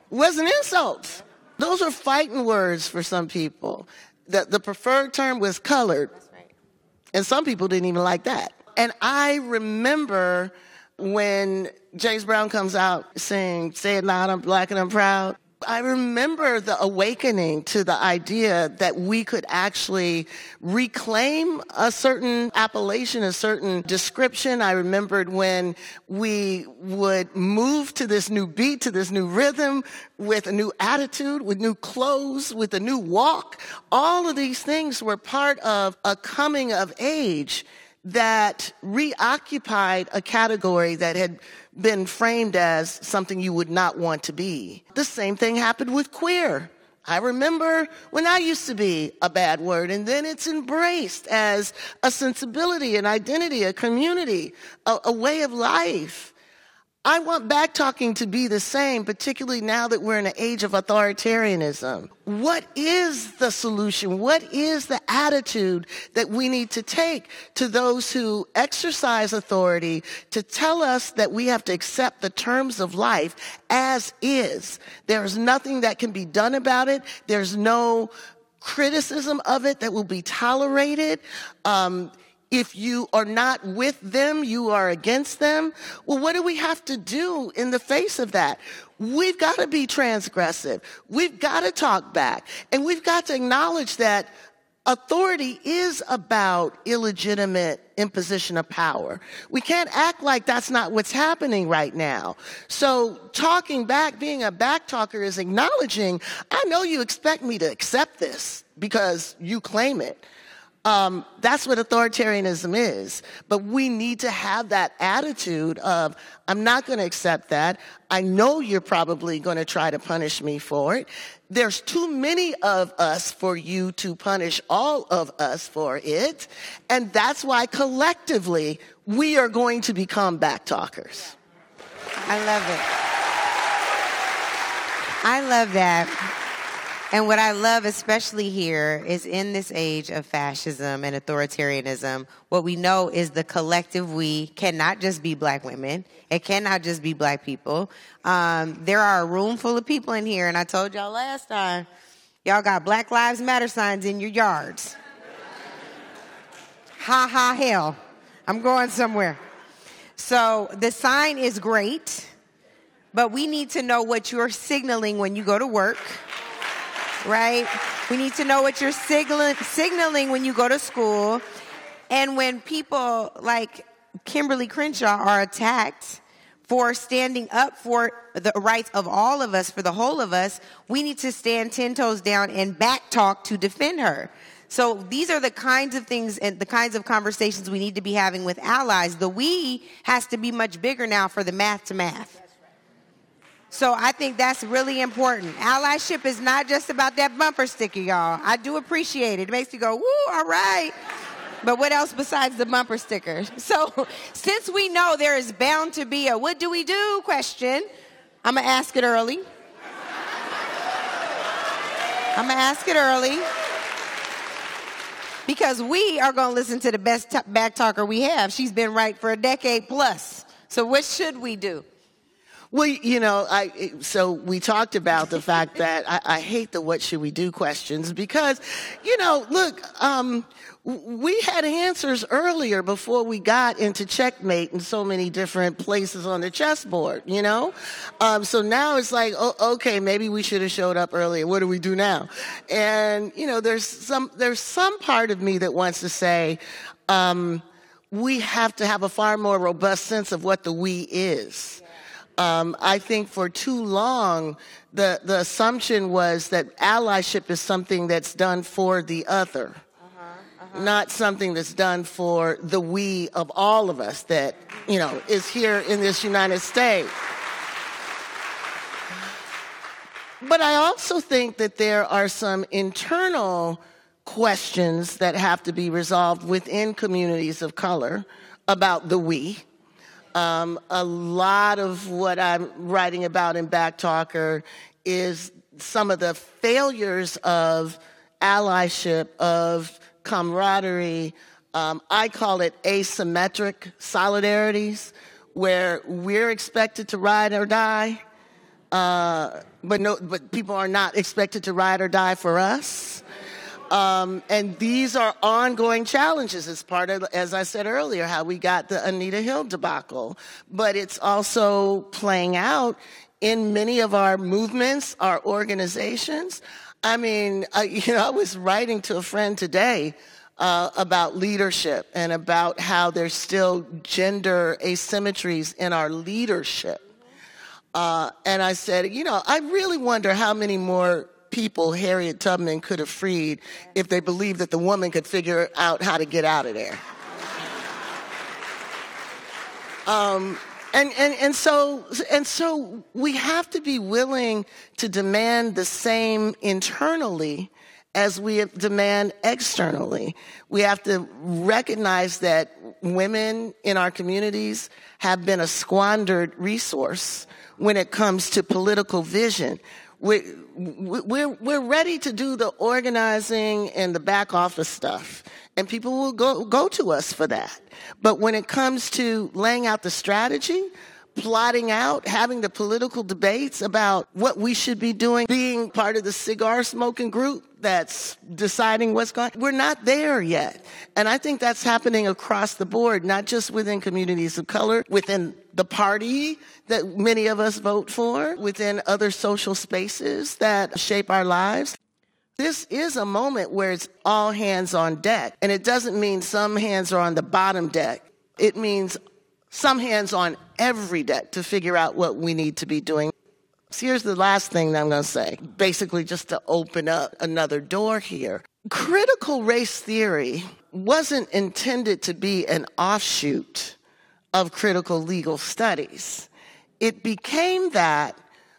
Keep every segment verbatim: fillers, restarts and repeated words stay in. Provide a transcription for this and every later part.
wasn't insults. Those are fighting words for some people. The, the preferred term was colored. That's right. And some people didn't even like that. And I remember when James Brown comes out saying, say it loud, I'm black and I'm proud. I remember the awakening to the idea that we could actually reclaim a certain appellation, a certain description. I remembered when we would move to this new beat, to this new rhythm, with a new attitude, with new clothes, with a new walk. All of these things were part of a coming of age that reoccupied a category that had been framed as something you would not want to be. The same thing happened with queer. I remember when I used to be a bad word, and then it's embraced as a sensibility, an identity, a community, a, a way of life. I want backtalking to be the same, particularly now that we're in an age of authoritarianism. What is the solution? What is the attitude that we need to take to those who exercise authority to tell us that we have to accept the terms of life as is? There is nothing that can be done about it. There's no criticism of it that will be tolerated. Um, If you are not with them, you are against them. Well, what do we have to do in the face of that? We've got to be transgressive. We've got to talk back. And we've got to acknowledge that authority is about illegitimate imposition of power. We can't act like that's not what's happening right now. So talking back, being a back talker is acknowledging, I know you expect me to accept this because you claim it. Um, that's what authoritarianism is. But we need to have that attitude of, I'm not going to accept that. I know you're probably going to try to punish me for it. There's too many of us for you to punish all of us for it. And that's why collectively we are going to become backtalkers. I love it. I love that. And what I love especially here is in this age of fascism and authoritarianism, what we know is the collective we cannot just be black women. It cannot just be black people. Um, there are a room full of people in here, and I told y'all last time, y'all got Black Lives Matter signs in your yards. Ha ha hell. I'm going somewhere. So the sign is great, but we need to know what you're signaling when you go to work. Right? We need to know what you're signaling, signaling when you go to school. And when people like Kimberly Crenshaw are attacked for standing up for the rights of all of us, for the whole of us, we need to stand ten toes down and back talk to defend her. So these are the kinds of things and the kinds of conversations we need to be having with allies. The we has to be much bigger now for the math to math. So I think that's really important. Allyship is not just about that bumper sticker, y'all. I do appreciate it. It makes me go, woo, all right. But what else besides the bumper sticker? So since we know there is bound to be a what do we do question, I'm going to ask it early. I'm going to ask it early. Because we are going to listen to the best t- back talker we have. She's been right for a decade plus. So what should we do? Well, you know, I, so we talked about the fact that I, I hate the what should we do questions because, you know, look, um, we had answers earlier before we got into checkmate in so many different places on the chessboard, you know? Um, so now it's like, oh, okay, maybe we should have showed up earlier. What do we do now? And, you know, there's some, there's some part of me that wants to say, um, we have to have a far more robust sense of what the we is. Um, I think for too long, the, the assumption was that allyship is something that's done for the other, uh-huh, uh-huh. not something that's done for the we of all of us that, you know, is here in this United States. But I also think that there are some internal questions that have to be resolved within communities of color about the we. Um, a lot of what I'm writing about in Backtalker is some of the failures of allyship, of camaraderie. Um, I call it asymmetric solidarities, where we're expected to ride or die, uh, but no, but people are not expected to ride or die for us. Um, and these are ongoing challenges. It's part of, as I said earlier, how we got the Anita Hill debacle. But it's also playing out in many of our movements, our organizations. I mean, I, you know, I was writing to a friend today uh, about leadership and about how there's still gender asymmetries in our leadership. Uh, and I said, you know, I really wonder how many more people Harriet Tubman could have freed if they believed that the woman could figure out how to get out of there. um, and, and, and so and so we have to be willing to demand the same internally as we demand externally. We have to recognize that women in our communities have been a squandered resource when it comes to political vision. We're, we're, we're ready to do the organizing and the back office stuff, and people will go, go to us for that. But when it comes to laying out the strategy, plotting out, having the political debates about what we should be doing, being part of the cigar smoking group that's deciding what's going on, we're not there yet. And I think that's happening across the board, not just within communities of color, within the party that many of us vote for, within other social spaces that shape our lives. This is a moment where it's all hands on deck. And it doesn't mean some hands are on the bottom deck. It means some hands on every deck to figure out what we need to be doing. So here's the last thing that I'm going to say, basically just to open up another door here. Critical race theory wasn't intended to be an offshoot of critical legal studies. It became that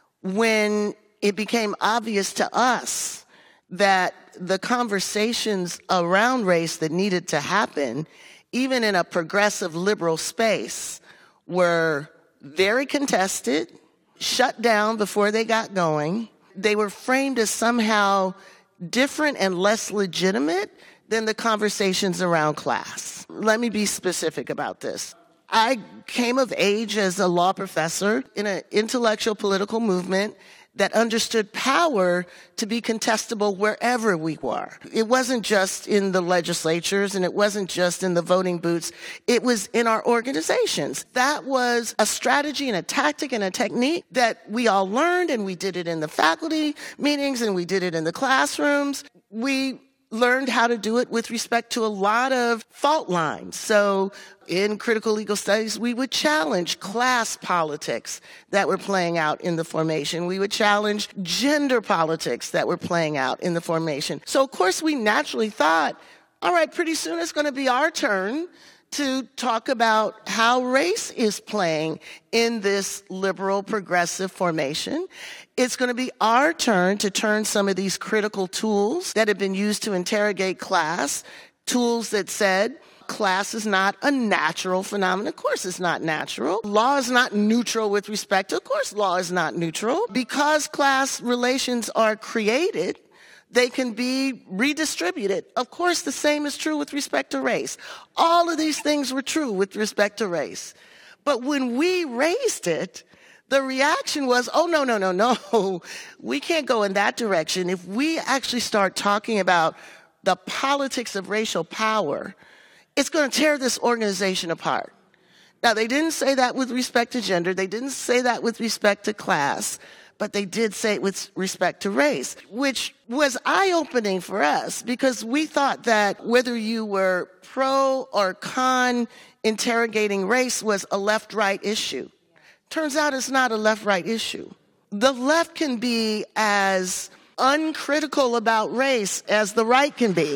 when it became obvious to us that the conversations around race that needed to happen, even in a progressive liberal space, were very contested, shut down before they got going. They were framed as somehow different and less legitimate than the conversations around class. Let me be specific about this. I came of age as a law professor in an intellectual political movement that understood power to be contestable wherever we were. It wasn't just in the legislatures and it wasn't just in the voting booths. It was in our organizations. That was a strategy and a tactic and a technique that we all learned, and we did it in the faculty meetings and we did it in the classrooms. We learned how to do it with respect to a lot of fault lines. So in critical legal studies, we would challenge class politics that were playing out in the formation. We would challenge gender politics that were playing out in the formation. So, of course, we naturally thought, all right, pretty soon it's going to be our turn to talk about how race is playing in this liberal progressive formation. It's going to be our turn to turn some of these critical tools that have been used to interrogate class, tools that said class is not a natural phenomenon. Of course it's not natural. Law is not neutral with respect to, of course law is not neutral. Because class relations are created, they can be redistributed. Of course, the same is true with respect to race. All of these things were true with respect to race. But when we raised it, the reaction was, oh, no, no, no, no. We can't go in that direction. If we actually start talking about the politics of racial power, it's going to tear this organization apart. Now, they didn't say that with respect to gender. They didn't say that with respect to class. But they did say it with respect to race, which was eye-opening for us because we thought that whether you were pro or con interrogating race was a left-right issue. Turns out it's not a left-right issue. The left can be as uncritical about race as the right can be.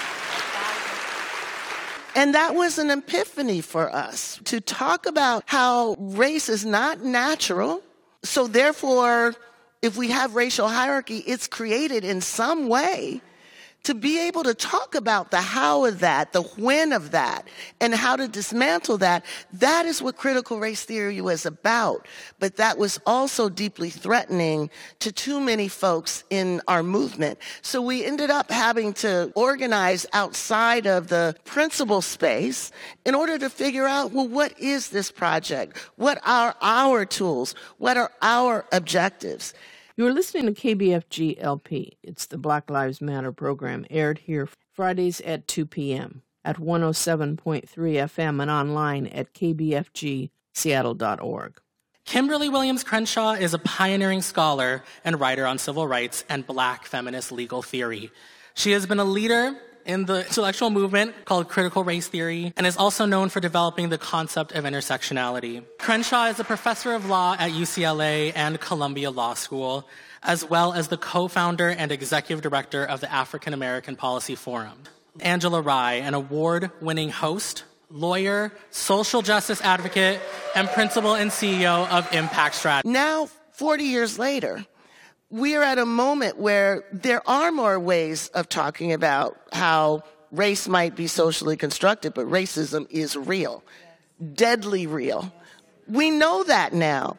And that was an epiphany for us to talk about how race is not natural. So therefore, if we have racial hierarchy, it's created in some way to be able to talk about the how of that, the when of that, and how to dismantle that, that is what critical race theory was about. But that was also deeply threatening to too many folks in our movement. So we ended up having to organize outside of the principal space in order to figure out, well, what is this project? What are our tools? What are our objectives? You're listening to K B F G L P. It's the Black Lives Matter program, aired here Fridays at two p.m. at one oh seven point three F M and online at k b f g seattle dot org. Kimberly Williams Crenshaw is a pioneering scholar and writer on civil rights and Black feminist legal theory. She has been a leader in the intellectual movement called critical race theory and is also known for developing the concept of intersectionality. Crenshaw is a professor of law at U C L A and Columbia Law School, as well as the co-founder and executive director of the African American Policy Forum. Angela Rye, an award-winning host, lawyer, social justice advocate, and principal and C E O of Impact Strategy. Now, forty years later, we are at a moment where there are more ways of talking about how race might be socially constructed, but racism is real, deadly real. We know that now.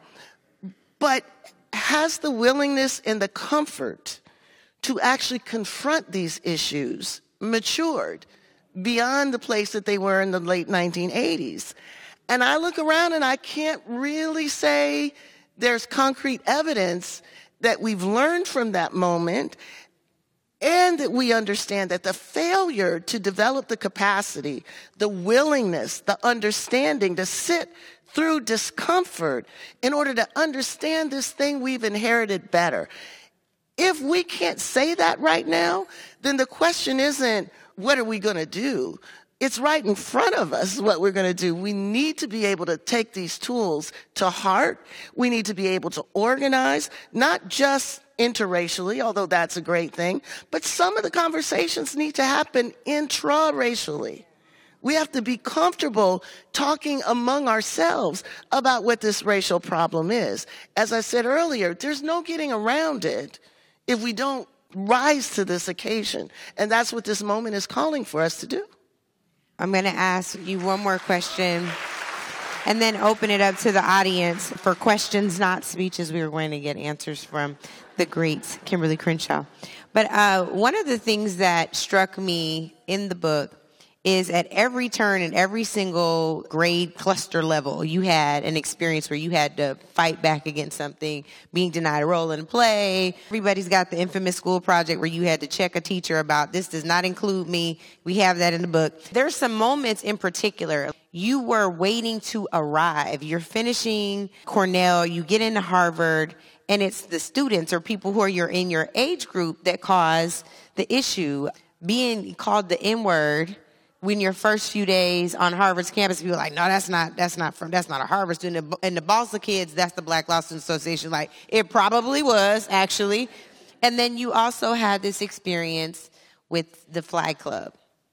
But has the willingness and the comfort to actually confront these issues matured beyond the place that they were in the late nineteen eighties? And I look around and I can't really say there's concrete evidence that we've learned from that moment, and that we understand that the failure to develop the capacity, the willingness, the understanding to sit through discomfort in order to understand this thing we've inherited better. If we can't say that right now, then the question isn't, what are we going to do? It's right in front of us what we're going to do. We need to be able to take these tools to heart. We need to be able to organize, not just interracially, although that's a great thing, but some of the conversations need to happen intra-racially. We have to be comfortable talking among ourselves about what this racial problem is. As I said earlier, there's no getting around it if we don't rise to this occasion. And that's what this moment is calling for us to do. I'm going to ask you one more question and then open it up to the audience for questions, not speeches. We are going to get answers from the great Kimberly Crenshaw. But uh, one of the things that struck me in the book is at every turn and every single grade cluster level, you had an experience where you had to fight back against something, being denied a role in a play. Everybody's got the infamous school project where you had to check a teacher about, this does not include me. We have that in the book. There's some moments in particular. You were waiting to arrive. You're finishing Cornell, you get into Harvard, and it's the students or people who are your, in your age group that cause the issue. Being called the N-word when your first few days on Harvard's campus, people are like, no, that's not, that's not from, that's not a Harvard student. And the boss of kids, that's the Black Law Student Association. Like, it probably was, actually. And then you also had this experience with the Flag Club.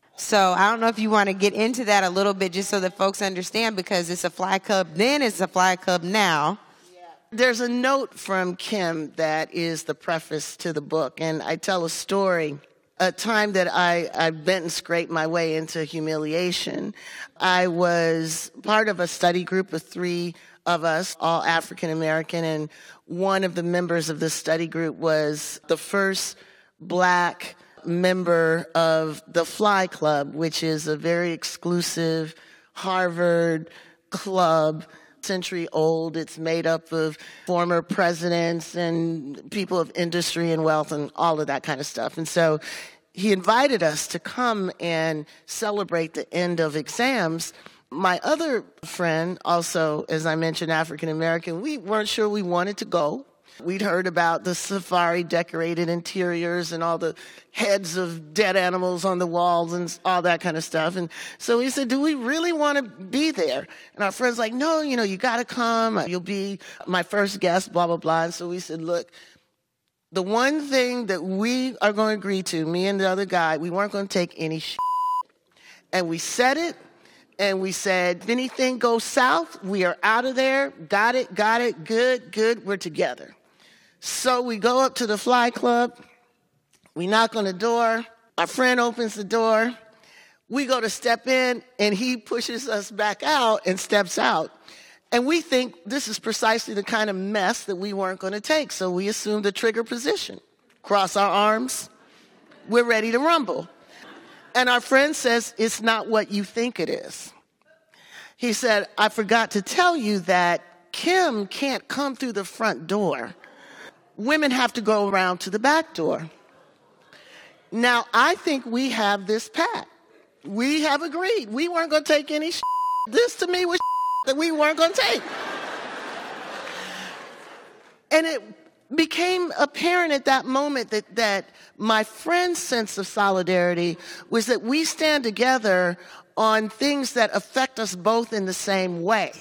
So I don't know if you want to get into that a little bit just so that folks understand, because it's a Flag Club then, it's a Flag Club now. There's a note from Kim that is the preface to the book, and I tell a story. A time that I, I bent and scraped my way into humiliation. I was part of a study group of three of us, all African American, and one of the members of this study group was the first Black member of the Fly Club, which is a very exclusive Harvard club, century old. It's made up of former presidents and people of industry and wealth and all of that kind of stuff. And so he invited us to come and celebrate the end of exams. My other friend, also, as I mentioned, African American, we weren't sure we wanted to go. We'd heard about the safari decorated interiors and all the heads of dead animals on the walls and all that kind of stuff. And so we said, do we really want to be there? And our friend's like, no, you know, you got to come. You'll be my first guest, blah, blah, blah. And so we said, look, the one thing that we are going to agree to, me and the other guy, we weren't going to take any shit. And we said it. And we said, if anything goes south, we are out of there. Got it, got it, good, good, we're together. So we go up to the Fly Club. We knock on the door. Our friend opens the door. We go to step in, and he pushes us back out and steps out. And we think this is precisely the kind of mess that we weren't going to take. So we assume the trigger position. Cross our arms. We're ready to rumble. And our friend says, it's not what you think it is. He said, I forgot to tell you that Kim can't come through the front door. Women have to go around to the back door. Now, I think we have this pat. We have agreed. We weren't going to take any shit. This to me was shit that we weren't going to take. And it became apparent at that moment that, that my friend's sense of solidarity was that we stand together on things that affect us both in the same way.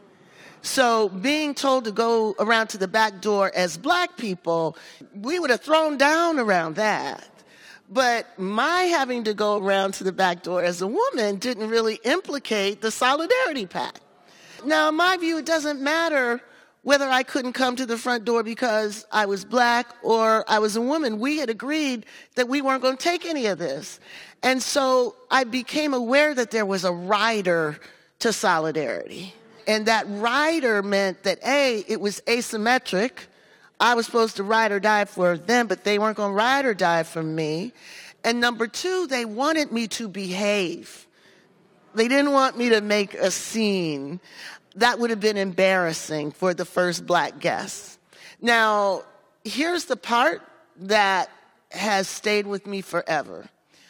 So being told to go around to the back door as black people, we would have thrown down around that. But my having to go around to the back door as a woman didn't really implicate the solidarity pact. Now, in my view, it doesn't matter whether I couldn't come to the front door because I was black or I was a woman. We had agreed that we weren't going to take any of this. And so I became aware that there was a rider to solidarity. And that rider meant that, A, it was asymmetric. I was supposed to ride or die for them, but they weren't going to ride or die for me. And number two, they wanted me to behave. They didn't want me to make a scene. That would have been embarrassing for the first black guest. Now, here's the part that has stayed with me forever.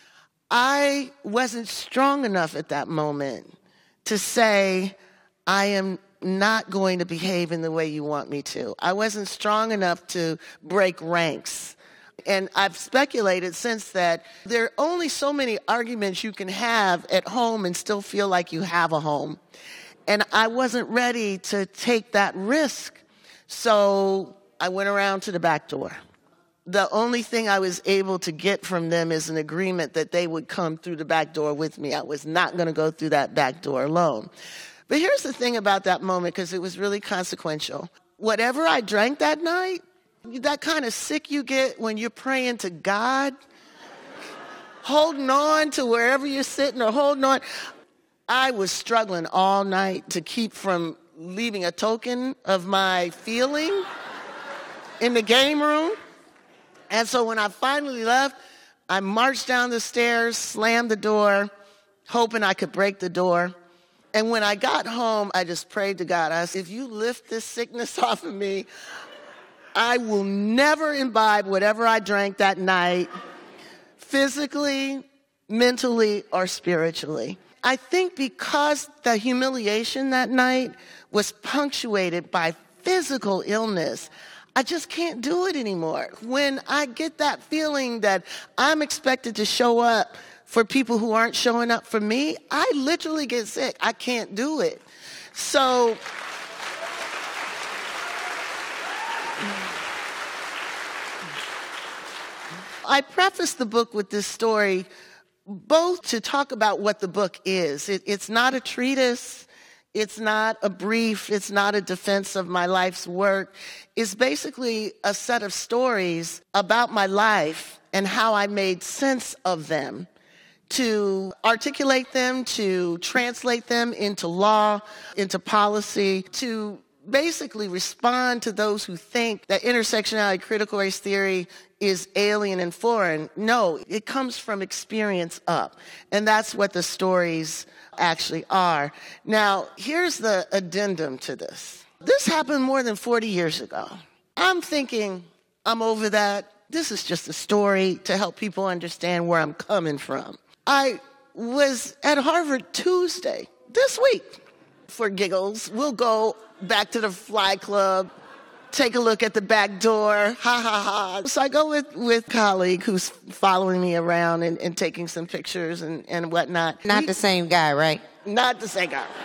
I wasn't strong enough at that moment to say, I am not going to behave in the way you want me to. I wasn't strong enough to break ranks. And I've speculated since that there are only so many arguments you can have at home and still feel like you have a home. And I wasn't ready to take that risk. So I went around to the back door. The only thing I was able to get from them is an agreement that they would come through the back door with me. I was not going to go through that back door alone. But here's the thing about that moment, because it was really consequential. Whatever I drank that night, that kind of sick you get when you're praying to God, holding on to wherever you're sitting or holding on. I was struggling all night to keep from leaving a token of my feeling in the game room. And so when I finally left, I marched down the stairs, slammed the door, hoping I could break the door. And when I got home, I just prayed to God. I said, if you lift this sickness off of me, I will never imbibe whatever I drank that night, physically, mentally, or spiritually. I think because the humiliation that night was punctuated by physical illness, I just can't do it anymore. When I get that feeling that I'm expected to show up for people who aren't showing up for me, I literally get sick. I can't do it. So I prefaced the book with this story both to talk about what the book is. It, it's not a treatise. It's not a brief. It's not a defense of my life's work. It's basically a set of stories about my life and how I made sense of them, to articulate them, to translate them into law, into policy, to basically respond to those who think that intersectionality, critical race theory is alien and foreign. No, it comes from experience up. And that's what the stories actually are. Now, here's the addendum to this. This happened more than forty years ago. I'm thinking, I'm over that. This is just a story to help people understand where I'm coming from. I was at Harvard Tuesday, this week, for giggles. We'll go back to the Fly Club, take a look at the back door, ha ha ha. So I go with, with a colleague who's following me around and, and taking some pictures and, and whatnot. Not we, the same guy, right? Not the same guy.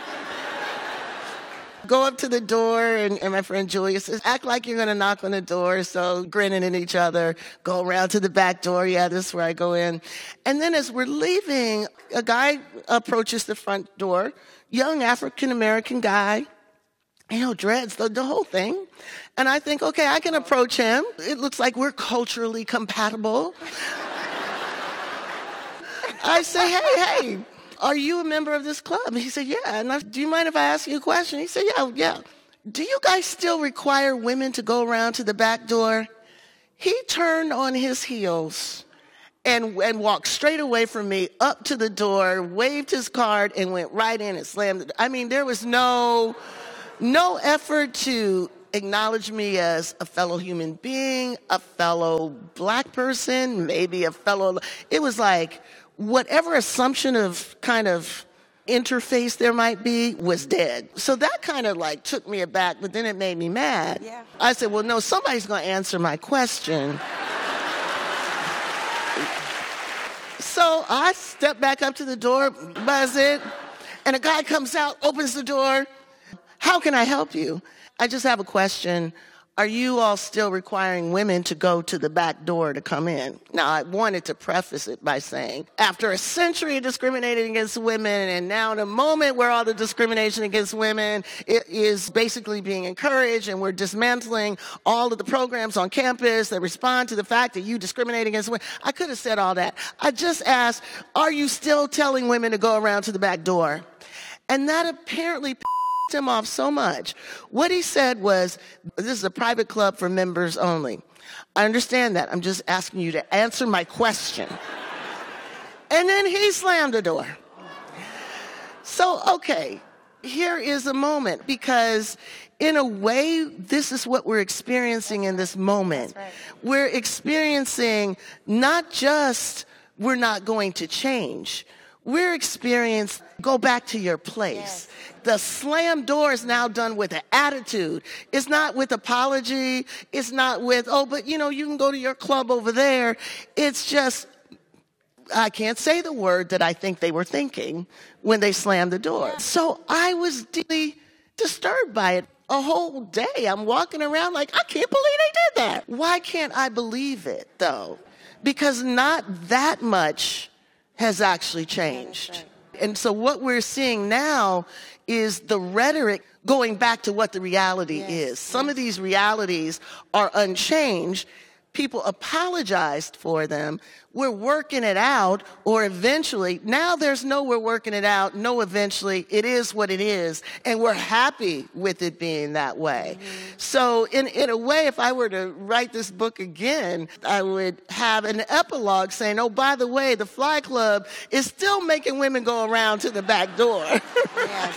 Go up to the door, and, and my friend Julia says, act like you're going to knock on the door. So grinning at each other, go around to the back door. Yeah, this is where I go in. And then as we're leaving, a guy approaches the front door, young African-American guy, you know, dreads, the, the whole thing. And I think, okay, I can approach him. It looks like we're culturally compatible. I say, hey, hey, are you a member of this club? And he said, yeah. And I, do you mind if I ask you a question? He said, yeah, yeah. Do you guys still require women to go around to the back door? He turned on his heels and, and walked straight away from me up to the door, waved his card, and went right in and slammed it. I mean, there was no, no effort to acknowledge me as a fellow human being, a fellow black person, maybe a fellow. It was like whatever assumption of kind of interface there might be was dead. So that kind of like took me aback, but then it made me mad. Yeah. I said, well, no, somebody's going to answer my question. So I stepped back up to the door, buzz it, and a guy comes out, opens the door. How can I help you? I just have a question. Are you all still requiring women to go to the back door to come in? Now, I wanted to preface it by saying, after a century of discriminating against women, and now in a moment where all the discrimination against women is basically being encouraged, and we're dismantling all of the programs on campus that respond to the fact that you discriminate against women, I could have said all that. I just asked, are you still telling women to go around to the back door? And that apparently him off so much. What he said was, this is a private club for members only. I understand that. I'm just asking you to answer my question. And then he slammed the door. So, okay, here is a moment, because in a way, this is what we're experiencing in this moment. Right. We're experiencing not just we're not going to change. We're experiencing go back to your place. Yes. The slam door is now done with an attitude. It's not with apology. It's not with, oh, but you know, you can go to your club over there. It's just, I can't say the word that I think they were thinking when they slammed the door. Yeah. So I was deeply disturbed by it. A whole day I'm walking around like, I can't believe they did that. Why can't I believe it, though? Because not that much has actually changed. Right. And so what we're seeing now is the rhetoric going back to what the reality yes. is. Some yes. of these realities are unchanged. People apologized for them. We're working it out, or eventually, now there's no we're working it out, no eventually, it is what it is, and we're happy with it being that way. Mm-hmm. So in, in a way, if I were to write this book again, I would have an epilogue saying, oh, by the way, the Fly Club is still making women go around to the back door. Yes.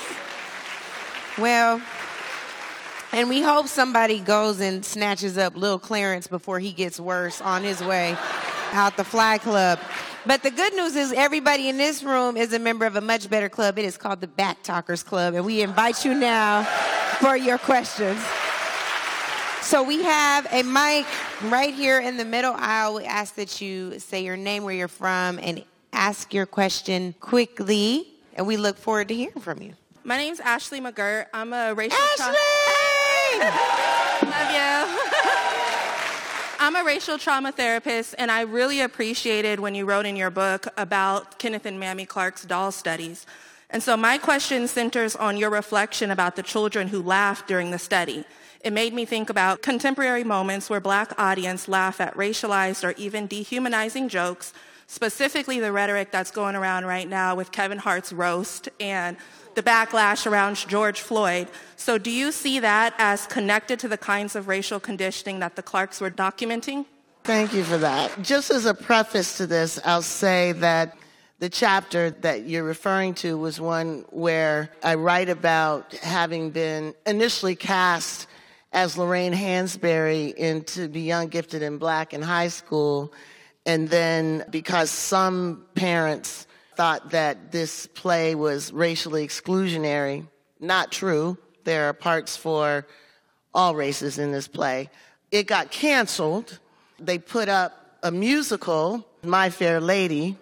Well, and we hope somebody goes and snatches up Lil Clarence before he gets worse on his way out the Fly Club. But the good news is everybody in this room is a member of a much better club. It is called the Back Talkers Club, and we invite you now for your questions. So we have a mic right here in the middle aisle. We ask that you say your name, where you're from, and ask your question quickly, and we look forward to hearing from you. My name's Ashley McGirt. I'm a racial... Ashley! Tra- Love you. I'm a racial trauma therapist, and I really appreciated when you wrote in your book about Kenneth and Mamie Clark's doll studies. And so my question centers on your reflection about the children who laughed during the study. It made me think about contemporary moments where Black audience laugh at racialized or even dehumanizing jokes, specifically the rhetoric that's going around right now with Kevin Hart's roast and the backlash around George Floyd. So do you see that as connected to the kinds of racial conditioning that the Clarks were documenting? Thank you for that. Just as a preface to this, I'll say that the chapter that you're referring to was one where I write about having been initially cast as Lorraine Hansberry into Be Young, Gifted, and Black in high school, and then because some parents thought that this play was racially exclusionary. Not true. There are parts for all races in this play. It got canceled. They put up a musical, My Fair Lady.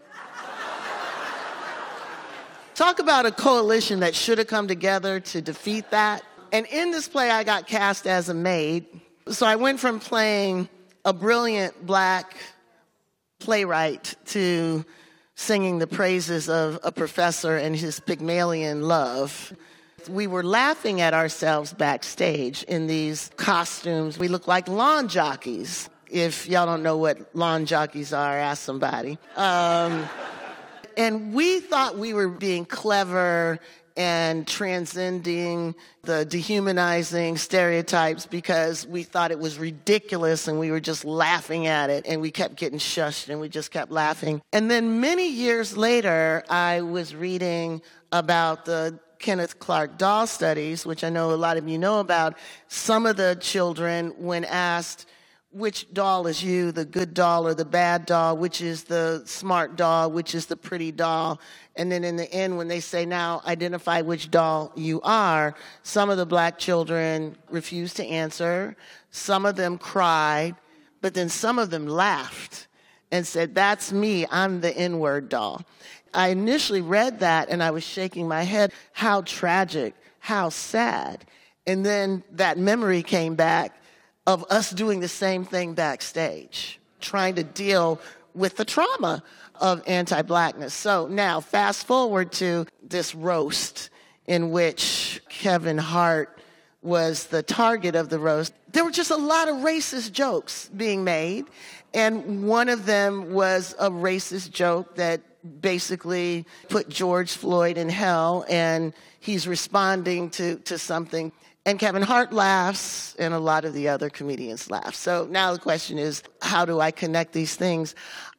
Talk about a coalition that should have come together to defeat that. And in this play, I got cast as a maid. So I went from playing a brilliant Black playwright to singing the praises of a professor and his Pygmalion love. We were laughing at ourselves backstage in these costumes. We looked like lawn jockeys. If y'all don't know what lawn jockeys are, ask somebody. Um, And we thought we were being clever and transcending the dehumanizing stereotypes because we thought it was ridiculous and we were just laughing at it, and we kept getting shushed and we just kept laughing. And then many years later, I was reading about the Kenneth Clark doll studies, which I know a lot of you know about. Some of the children, when asked, which doll is you, the good doll or the bad doll, which is the smart doll, which is the pretty doll, and then in the end, when they say, now identify which doll you are, some of the black children refused to answer. Some of them cried, but then some of them laughed and said, that's me, I'm the N-word doll. I initially read that and I was shaking my head. How tragic, how sad. And then that memory came back of us doing the same thing backstage, trying to deal with the trauma of anti-blackness. So now, fast forward to this roast in which Kevin Hart was the target of the roast. There were just a lot of racist jokes being made, and one of them was a racist joke that basically put George Floyd in hell, and he's responding to, to something. And Kevin Hart laughs, and a lot of the other comedians laugh. So now the question is, how do I connect these things?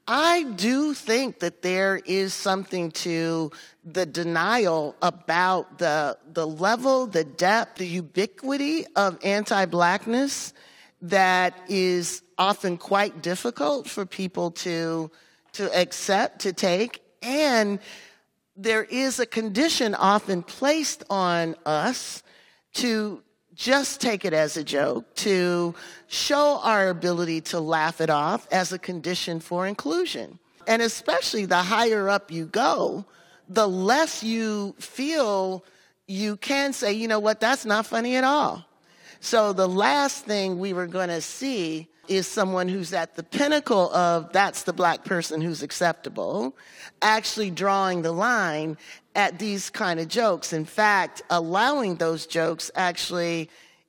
I do think that there is something to the denial about the, the level, the depth, the ubiquity of anti-blackness that is often quite difficult for people to, to accept, to take. And there is a condition often placed on us to just take it as a joke, to show our ability to laugh it off as a condition for inclusion. And especially the higher up you go, the less you feel you can say, you know what, that's not funny at all. So the last thing we were going to see is someone who's at the pinnacle of that's the black person who's acceptable, actually drawing the line at these kind of jokes. In fact, allowing those jokes actually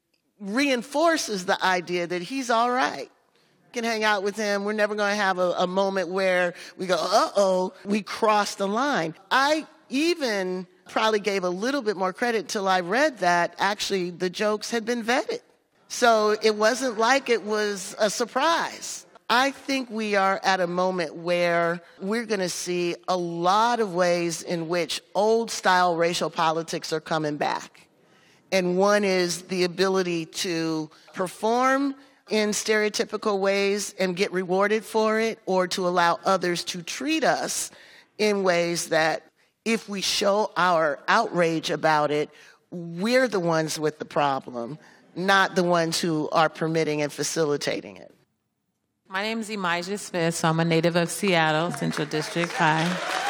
reinforces the idea that he's all right. You can hang out with him. We're never going to have a, a moment where we go, uh-oh, we crossed the line. I even probably gave a little bit more credit till I read that actually the jokes had been vetted. So it wasn't like it was a surprise. I think we are at a moment where we're going to see a lot of ways in which old-style racial politics are coming back. And one is the ability to perform in stereotypical ways and get rewarded for it, or to allow others to treat us in ways that if we show our outrage about it, we're the ones with the problem, not the ones who are permitting and facilitating it. My name is Elijah Smith, so I'm a native of Seattle, Central District High.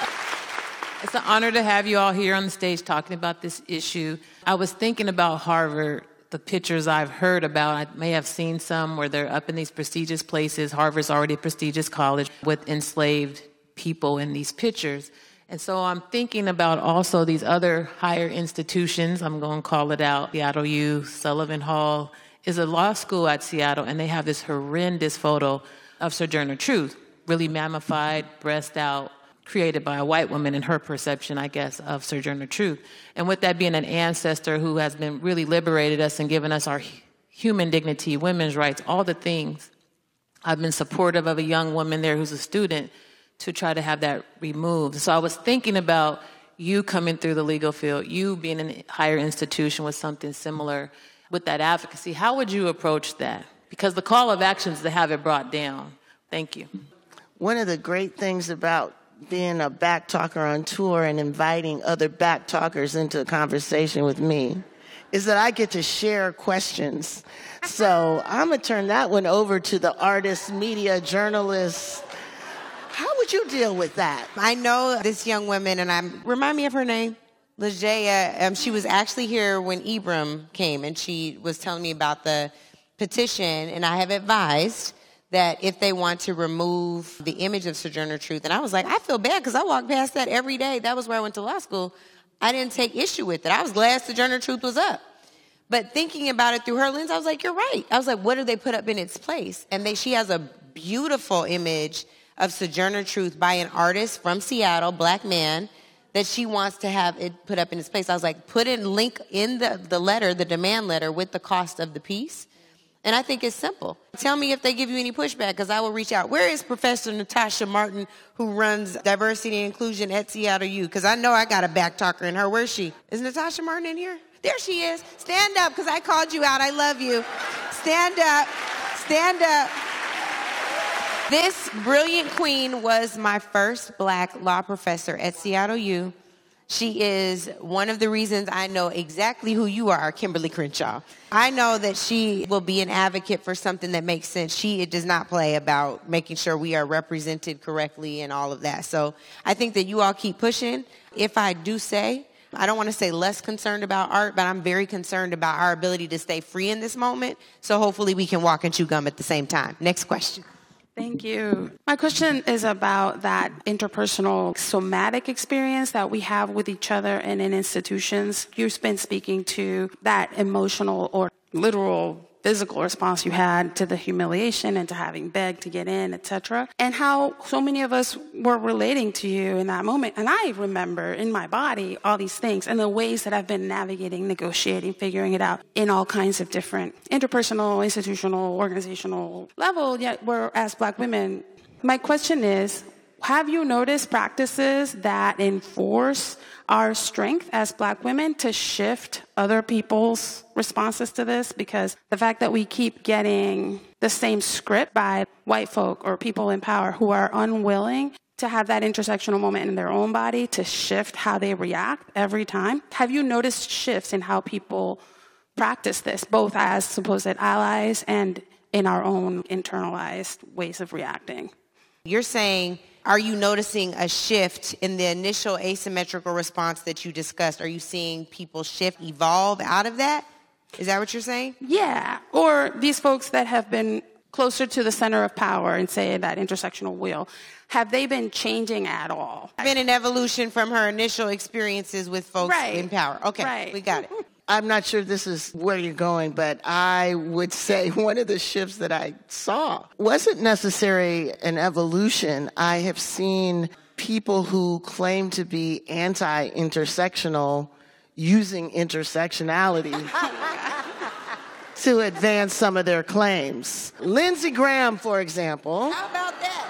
It's an honor to have you all here on the stage talking about this issue. I was thinking about Harvard, the pictures I've heard about. I may have seen some where they're up in these prestigious places. Harvard's already a prestigious college with enslaved people in these pictures. And so I'm thinking about also these other higher institutions. I'm going to call it out. Seattle U, Sullivan Hall is a law school at Seattle, and they have this horrendous photo of Sojourner Truth, really mammified, breast out, created by a white woman in her perception, I guess, of Sojourner Truth. And with that being an ancestor who has been really liberated us and given us our human dignity, women's rights, all the things, I've been supportive of a young woman there who's a student to try to have that removed. So I was thinking about you coming through the legal field, you being in a higher institution with something similar, with that advocacy. How would you approach that? Because the call of action is to have it brought down. Thank you. One of the great things about being a back talker on tour and inviting other back talkers into a conversation with me is that I get to share questions. So I'm going to turn that one over to the artists, media, journalists. How would you deal with that? I know this young woman, and I'm remind me of her name. Lejeya, um, she was actually here when Ibram came, and she was telling me about the petition, and I have advised that if they want to remove the image of Sojourner Truth, and I was like, I feel bad because I walk past that every day. That was where I went to law school. I didn't take issue with it. I was glad Sojourner Truth was up. But thinking about it through her lens, I was like, you're right. I was like, what do they put up in its place? And they, she has a beautiful image of Sojourner Truth by an artist from Seattle, black man, that she wants to have it put up in its place. I was like, put in link in the, the letter, the demand letter, with the cost of the piece. And I think it's simple. Tell me if they give you any pushback, because I will reach out. Where is Professor Natasha Martin, who runs diversity and inclusion at Seattle U? Because I know I got a back talker in her. Where's she? Is Natasha Martin in here? There she is. Stand up, because I called you out. I love you. Stand up. Stand up. This brilliant queen was my first black law professor at Seattle U. She is one of the reasons I know exactly who you are, Kimberly Crenshaw. I know that she will be an advocate for something that makes sense. She does not play about making sure we are represented correctly and all of that. So I think that you all keep pushing. If I do say, I don't want to say less concerned about art, but I'm very concerned about our ability to stay free in this moment. So hopefully we can walk and chew gum at the same time. Next question. Thank you. My question is about that interpersonal somatic experience that we have with each other and in institutions. You've been speaking to that emotional or literal physical response you had to the humiliation and to having begged to get in, et cetera, and how so many of us were relating to you in that moment. And I remember in my body all these things and the ways that I've been navigating, negotiating, figuring it out in all kinds of different interpersonal, institutional, organizational level, yet we're, as Black women. My question is, have you noticed practices that enforce our strength as Black women to shift other people's responses to this? Because the fact that we keep getting the same script by white folk or people in power who are unwilling to have that intersectional moment in their own body to shift how they react every time. Have you noticed shifts in how people practice this, both as supposed allies and in our own internalized ways of reacting? You're saying, are you noticing a shift in the initial asymmetrical response that you discussed? Are you seeing people shift, evolve out of that? Is that what you're saying? Yeah. Or these folks that have been closer to the center of power and say that intersectional wheel, have they been changing at all? Been an evolution from her initial experiences with folks right. in power. Okay, right. we got it. I'm not sure this is where you're going, but I would say one of the shifts that I saw wasn't necessarily an evolution. I have seen people who claim to be anti-intersectional using intersectionality to advance some of their claims. Lindsey Graham, for example. How about that?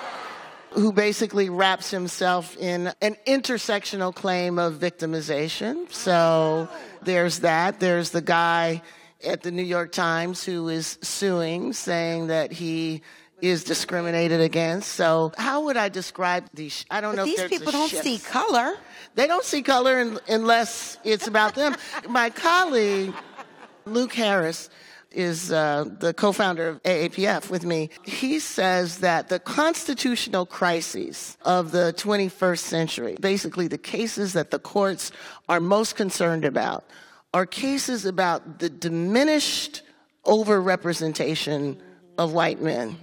Who basically wraps himself in an intersectional claim of victimization. So there's that. There's the guy at the New York Times who is suing, saying that he is discriminated against. So how would I describe these? I don't but know these if there's people a don't shift. see color. They don't see color in, unless it's about them. My colleague, Luke Harris, is uh, the co-founder of A A P F with me. He says that the constitutional crises of the twenty-first century, basically the cases that the courts are most concerned about, are cases about the diminished overrepresentation of white men.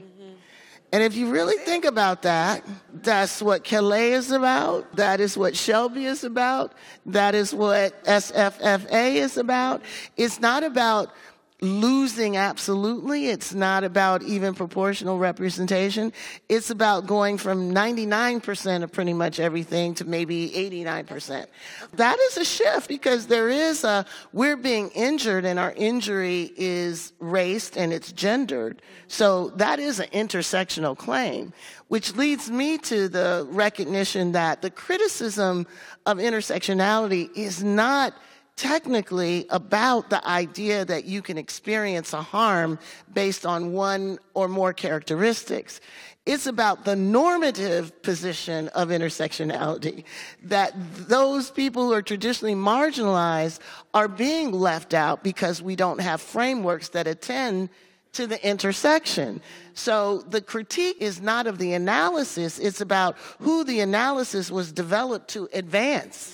And if you really think about that, that's what Calais is about. That is what Shelby is about. That is what S F F A is about. It's not about losing absolutely. It's not about even proportional representation. It's about going from ninety-nine percent of pretty much everything to maybe eighty-nine percent. That is a shift because there is a, we're being injured and our injury is raced and it's gendered. So that is an intersectional claim, which leads me to the recognition that the criticism of intersectionality is not technically about the idea that you can experience a harm based on one or more characteristics. It's about the normative position of intersectionality, that those people who are traditionally marginalized are being left out because we don't have frameworks that attend to the intersection. So the critique is not of the analysis, it's about who the analysis was developed to advance.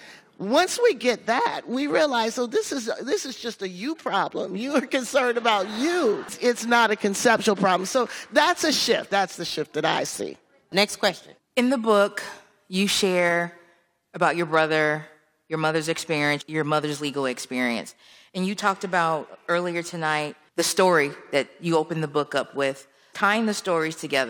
Once we get that, we realize, oh, this is this is just a you problem. You are concerned about you. It's not a conceptual problem. So that's a shift. That's the shift that I see. Next question. In the book, you share about your brother, your mother's experience, your mother's legal experience. And you talked about earlier tonight the story that you opened the book up with, tying the stories together.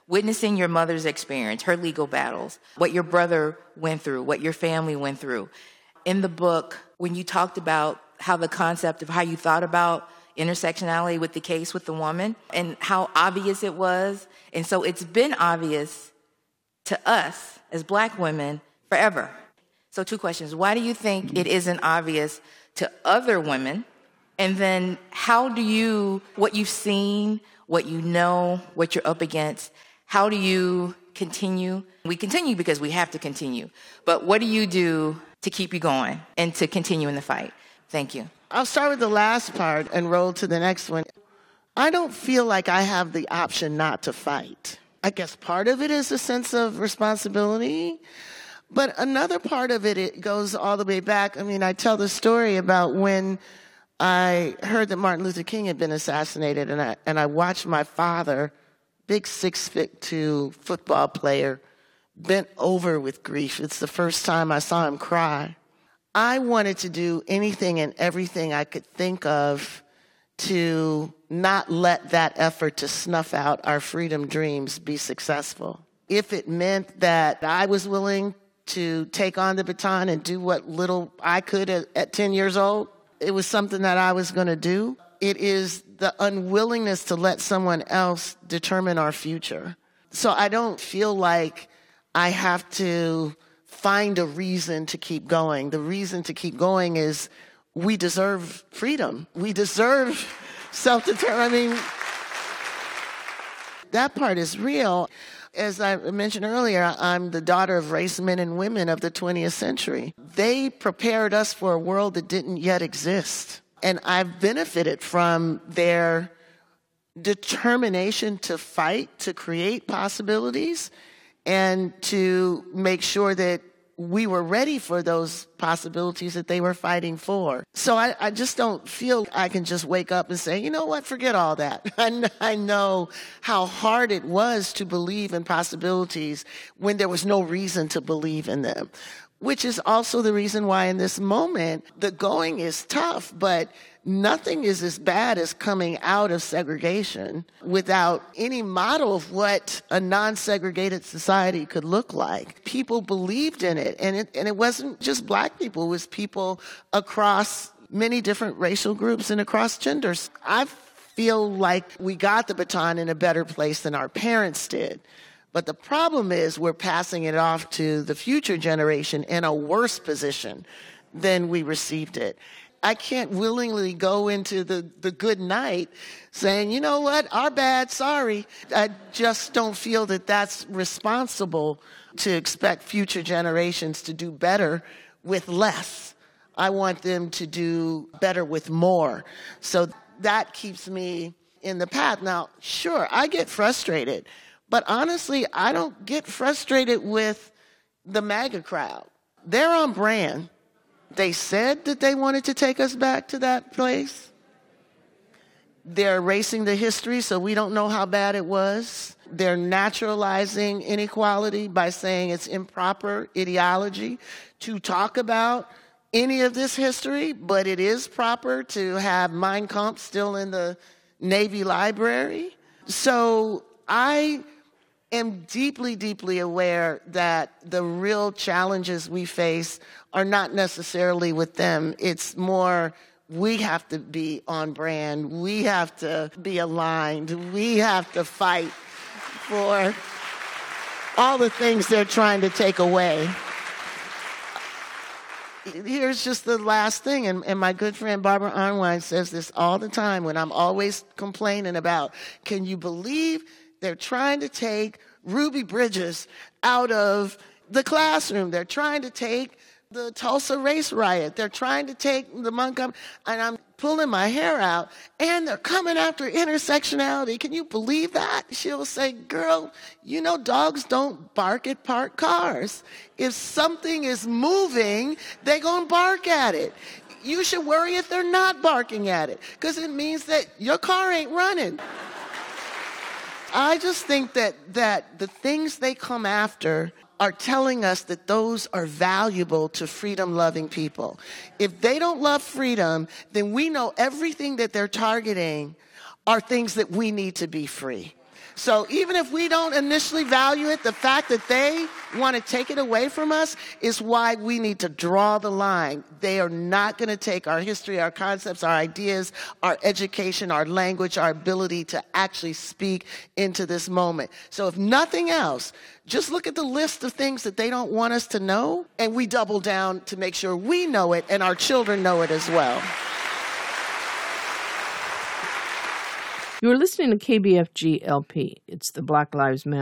witnessing your mother's experience, her legal battles, what your brother went through, what your family went through. In the book, when you talked about how the concept of how you thought about intersectionality with the case with the woman and how obvious it was. And so it's been obvious to us as Black women forever. So two questions. Why do you think it isn't obvious to other women? And then how do you, what you've seen, what you know, what you're up against, how do you continue? We continue because we have to continue. But what do you do to keep you going and to continue in the fight? Thank you. I'll start with the last part and roll to the next one. I don't feel like I have the option not to fight. I guess part of it is a sense of responsibility, but another part of it, it goes all the way back. I mean, I tell the story about when I heard that Martin Luther King had been assassinated, and I, and I watched my father, big six foot two football player, bent over with grief. It's the first time I saw him cry. I wanted to do anything and everything I could think of to not let that effort to snuff out our freedom dreams be successful. If it meant that I was willing to take on the baton and do what little I could at, at ten years old, it was something that I was going to do. It is the unwillingness to let someone else determine our future. So I don't feel like I have to find a reason to keep going. The reason to keep going is we deserve freedom. We deserve self-determination. I mean, that part is real. As I mentioned earlier, I'm the daughter of race men and women of the twentieth century. They prepared us for a world that didn't yet exist. And I've benefited from their determination to fight, to create possibilities, and to make sure that we were ready for those possibilities that they were fighting for. So I, I just don't feel I can just wake up and say, you know what, forget all that. I, I know how hard it was to believe in possibilities when there was no reason to believe in them, which is also the reason why in this moment the going is tough, but nothing is as bad as coming out of segregation without any model of what a non-segregated society could look like. People believed in it, and it, and it wasn't just Black people. It was people across many different racial groups and across genders. I feel like we got the baton in a better place than our parents did. But the problem is we're passing it off to the future generation in a worse position than we received it. I can't willingly go into the, the good night saying, you know what, our bad, sorry. I just don't feel that that's responsible to expect future generations to do better with less. I want them to do better with more. So that keeps me in the path. Now, sure, I get frustrated, but honestly, I don't get frustrated with the MAGA crowd. They're on brand. They said that they wanted to take us back to that place. They're erasing the history so we don't know how bad it was. They're naturalizing inequality by saying it's improper ideology to talk about any of this history, but it is proper to have Mein Kampf still in the Navy library. So I am deeply, deeply aware that the real challenges we face are not necessarily with them. It's more we have to be on brand. We have to be aligned. We have to fight for all the things they're trying to take away. Here's just the last thing, and, and my good friend Barbara Arnwine says this all the time when I'm always complaining about, can you believe they're trying to take Ruby Bridges out of the classroom? They're trying to take the Tulsa race riot. They're trying to take the Montgomery, and I'm pulling my hair out, and they're coming after intersectionality. Can you believe that? She'll say, girl, you know dogs don't bark at parked cars. If something is moving, they're going to bark at it. You should worry if they're not barking at it, because it means that your car ain't running. I just think that, that the things they come after are telling us that those are valuable to freedom-loving people. If they don't love freedom, then we know everything that they're targeting are things that we need to be free. So even if we don't initially value it, the fact that they want to take it away from us is why we need to draw the line. They are not going to take our history, our concepts, our ideas, our education, our language, our ability to actually speak into this moment. So if nothing else, just look at the list of things that they don't want us to know, and we double down to make sure we know it and our children know it as well. You're listening to K B F G L P. It's the Black Lives Matter